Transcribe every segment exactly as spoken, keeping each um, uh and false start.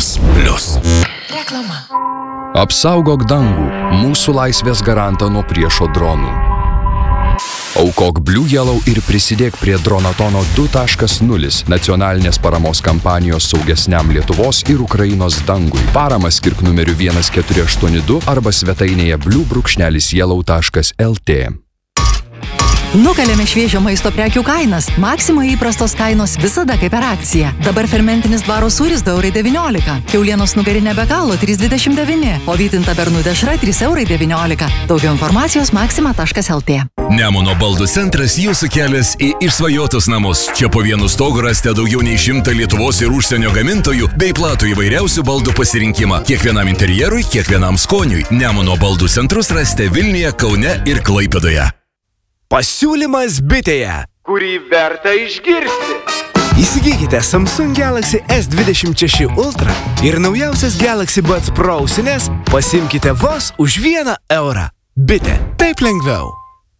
Europos plius. Reklama. Apsaugok dangų, mūsų laisvės garantą nuo priešo dronų. Aukok Blue Yellow ir prisidėk prie Dronatono du taškas nulis nacionalinės paramos kampanijos saugesniam Lietuvos ir Ukrainos dangui. Paramą skirk numeriu vienas keturi aštuoni du arba svetainėje blue brūkšnelis yellow taškas lt. Nukalėme šviežio maisto prekių kainas. Maxima įprastos kainos visada kaip per akciją. Dabar fermentinis dvaro sūris du eurai devyniolika. Kiaulienos nugarinė be galo trys dvidešimt devyni. O vytinta bernų dešra trys eurai devyniolika. Daugiau informacijos maxima taškas lt. Nemuno baldų centras jūsų kelias į išsvajotus namus. Čia po vienu stogu rasite daugiau nei šimtą Lietuvos ir užsienio gamintojų bei platų įvairiausių baldų pasirinkimą. Kiekvienam interjerui, kiekvienam skoniui. Nemuno baldų centrus rasite Vilniuje, Kaune ir Klaipėdoje. Pasiūlymas bitėje, kurį verta išgirsti. Įsigykite Samsung Galaxy S dvidešimt šeši Ultra ir naujausias Galaxy Buds Pro ausines pasiimkite vos už vieną eurą. Bitė, taip lengviau.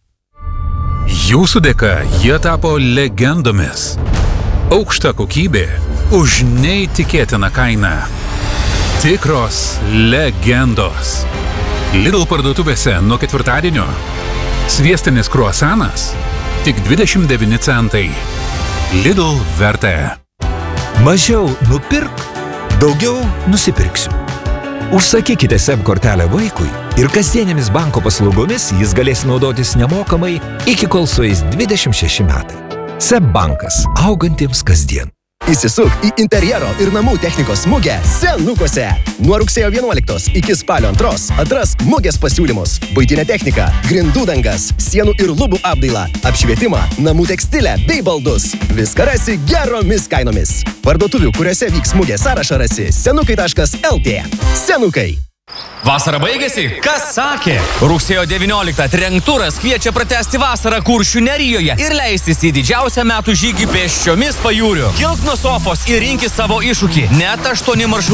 Jūsų dėka jie tapo legendomis. Aukšta kokybė už neįtikėtiną kainą. Tikros legendos. Lidl parduotuvėse nuo ketvirtadienio. Sviestinis kruasanas tik dvidešimt devyni centai. Lidl vertė. Mažiau nupirk, daugiau nusipirksiu. Užsakykite S E B kortelę vaikui ir kasdienėmis banko paslaugomis jis galės naudotis nemokamai iki kol sueis dvidešimt šeši metai. S E B bankas augantiems kasdien. Įsisuk į interjero ir namų technikos mugę Senukose. Nuo rugsėjo vienuoliktos iki spalio antros atrask mugės pasiūlymus. Buitinė technika, grindų dangas, sienų ir lubų apdailą, apšvietimą, namų tekstilę bei baldus. Viską rasi geromis kainomis. Parduotuvių, kuriuose vyks mugė sąrašą rasi senukai taškas lt. Senukai. Vasara baigėsi? Kas sakė? Rugsėjo devynioliktą Trenkturas kviečia pratęsti vasarą Kuršių Nerijoje ir leistis į didžiausią metų žygį pėsčiomis pajūriu. Kilk nuo sofos ir rinkis savo iššūkį. Net aštuoni maršrutai.